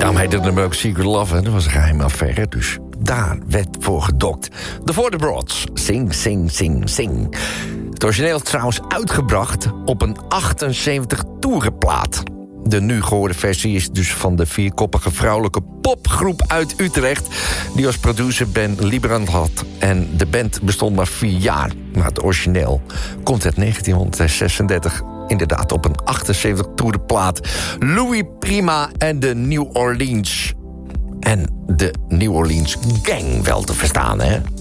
Daarom heette het nummer ook Secret Love, hè? Dat was een geheime affaire, dus daar werd voor gedokt. The For The Broads, Sing, Sing, Sing, Sing. Het origineel trouwens uitgebracht op een 78 toerenplaat. De nu gehoorde versie is dus van de vierkoppige vrouwelijke popgroep uit Utrecht, die als producer Ben Lieberand had. En de band bestond maar 4 jaar. Maar het origineel komt uit 1936... inderdaad op een 78 toerenplaat. Louis Prima en de New Orleans. En de New Orleans Gang wel te verstaan, hè?